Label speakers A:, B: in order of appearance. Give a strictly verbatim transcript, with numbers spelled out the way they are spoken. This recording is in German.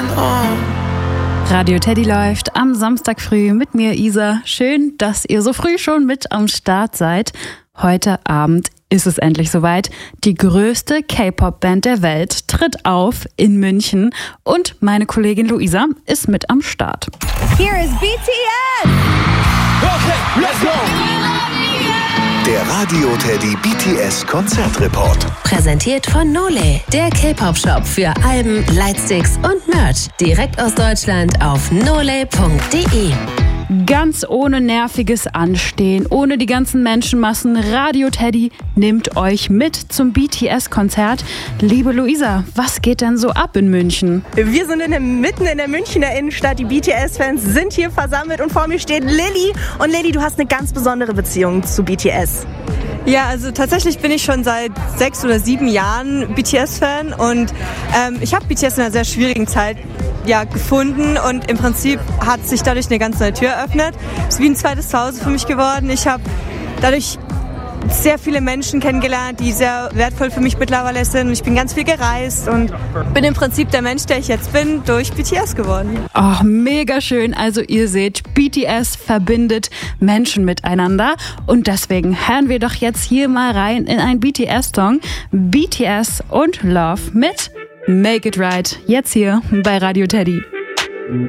A: Radio Teddy läuft am Samstag früh mit mir, Isa. Schön, dass ihr so früh schon mit am Start seid. Heute Abend ist es endlich soweit. Die größte K-Pop-Band der Welt tritt auf in München und meine Kollegin Luisa ist mit am Start.
B: Here is B T S!
C: Okay, let's go!
D: Der Radio Teddy B T S Konzertreport.
E: Präsentiert von Nole, der K-Pop-Shop für Alben, Lightsticks und Merch. Direkt aus Deutschland auf nole punkt de.
A: Ganz ohne nerviges Anstehen, ohne die ganzen Menschenmassen. Radio Teddy nimmt euch mit zum B T S-Konzert. Liebe Luisa, was geht denn so ab in München?
B: Wir sind in der, mitten in der Münchner Innenstadt. Die B T S-Fans sind hier versammelt und vor mir steht Lilly. Und Lilly, du hast eine ganz besondere Beziehung zu B T S.
F: Ja, also tatsächlich bin ich schon seit sechs oder sieben Jahren B T S-Fan und ähm, ich habe B T S in einer sehr schwierigen Zeit ja, gefunden und im Prinzip hat sich dadurch eine ganz neue Tür eröffnet. Es ist wie ein zweites Zuhause für mich geworden. Ich habe dadurch sehr viele Menschen kennengelernt, die sehr wertvoll für mich mittlerweile sind. Ich bin ganz viel gereist und bin im Prinzip der Mensch, der ich jetzt bin, durch B T S geworden.
A: Oh, mega schön. Also ihr seht, B T S verbindet Menschen miteinander und deswegen hören wir doch jetzt hier mal rein in einen B T S-Song. B T S und Love mit Make It Right. Jetzt hier bei Radio Teddy.